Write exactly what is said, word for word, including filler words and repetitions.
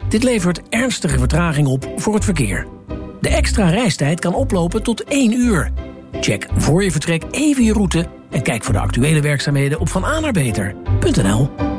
Dit levert ernstige vertraging op voor het verkeer. De extra reistijd kan oplopen tot één uur. Check voor je vertrek even je route en kijk voor de actuele werkzaamheden op van a naar beter punt n l.